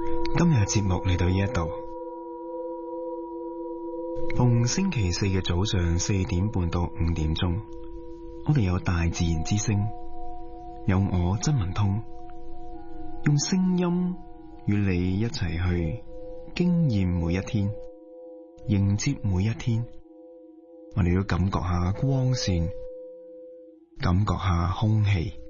今日節目嚟到呢一度，逢星期四嘅早上4點半到5點鐘，我哋有大自然之聲，有我曾文通，用聲音與你一齊去經驗每一天，迎接每一天。我哋要感覺下光線，感覺下空氣。